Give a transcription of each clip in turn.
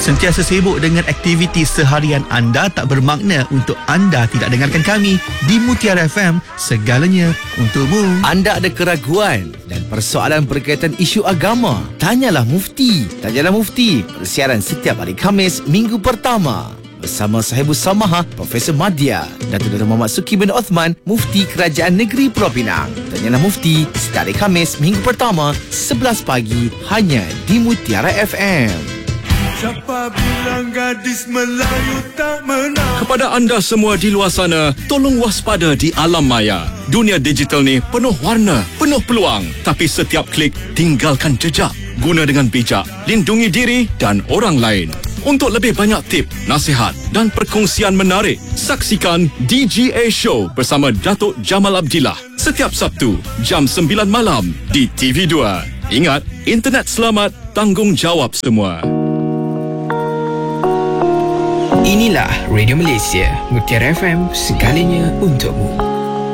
Sentiasa sibuk dengan aktiviti seharian anda tak bermakna untuk anda tidak dengarkan kami di Mutiara FM, segalanya untukmu. Anda ada keraguan dan persoalan berkaitan isu agama? Tanyalah Mufti. Tanyalah Mufti, persiaran setiap hari Khamis minggu pertama bersama Sahibus Samaha Profesor Madya Datuk Dr. Muhammad Suki bin Osman, Mufti Kerajaan Negeri Pulau Pinang. Tanyalah Mufti setiap hari Khamis minggu pertama 11 pagi hanya di Mutiara FM. Siapa bilang gadis Melayu tak menang? Kepada anda semua di luar sana, tolong waspada di alam maya. Dunia digital ni penuh warna, penuh peluang. Tapi setiap klik tinggalkan jejak. Guna dengan bijak, lindungi diri dan orang lain. Untuk lebih banyak tip, nasihat dan perkongsian menarik, saksikan DGA Show bersama Datuk Jamal Abdillah setiap Sabtu jam 9 malam di TV2. Ingat, internet selamat, tanggungjawab semua. Inilah Radio Malaysia, Mutiara FM, segalanya untukmu.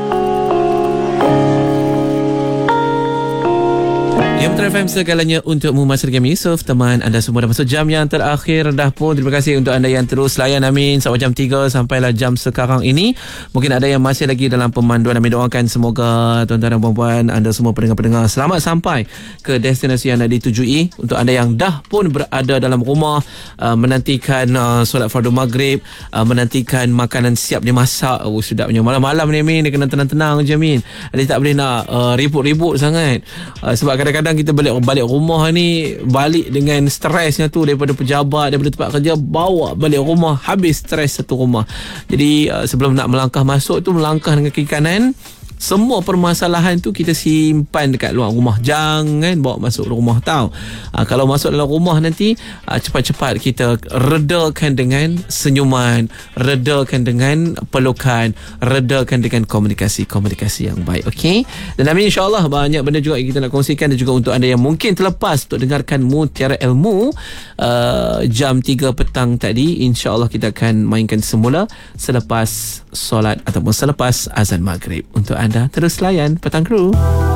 Mutiara FM, segalanya untukmu. Masa dengan Yusof, teman anda semua dah masuk jam yang terakhir dah pun. Terima kasih untuk anda yang terus layan Amin sampai jam 3 sampailah jam sekarang ini. Mungkin ada yang masih lagi dalam pemanduan. Amin doakan semoga tuan-tuan dan puan-puan, anda semua pendengar-pendengar selamat sampai ke destinasi yang anda ditujui. Untuk anda yang dah pun berada dalam rumah, menantikan solat fardu maghrib, menantikan makanan siap dimasak. Sedapnya malam-malam ni Amin, dia kena tenang-tenang je Amin. Dia tak boleh nak ribut-ribut sangat, sebab kadang-kadang kita balik rumah ni balik dengan stresnya tu, daripada pejabat, daripada tempat kerja, bawa balik rumah, habis stres satu rumah. Jadi sebelum nak melangkah masuk tu, melangkah dengan kaki kanan. Semua permasalahan tu kita simpan dekat luar rumah. Jangan bawa masuk rumah, tahu. Kalau masuk dalam rumah nanti, cepat-cepat kita redakan dengan senyuman, redakan dengan pelukan, redakan dengan komunikasi yang baik. Okey. Dan Amin, insya-Allah banyak benda juga yang kita nak kongsikan, dan juga untuk anda yang mungkin terlepas untuk dengarkan Mutiara Ilmu jam 3 petang tadi, insya-Allah kita akan mainkan semula selepas solat ataupun selepas azan maghrib. Untuk anda terus layan Petang Kru.